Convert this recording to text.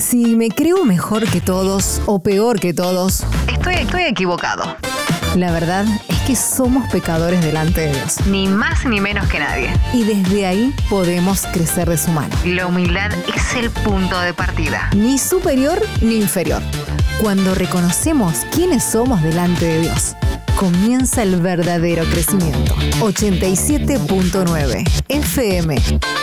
Si me creo mejor que todos o peor que todos, Estoy equivocado. la verdad es que somos pecadores delante de Dios. Ni más ni menos que nadie. Y desde ahí podemos crecer de su mano. La humildad es el punto de partida. Ni superior ni inferior. Cuando reconocemos quiénes somos delante de Dios, comienza el verdadero crecimiento. 87.9 FM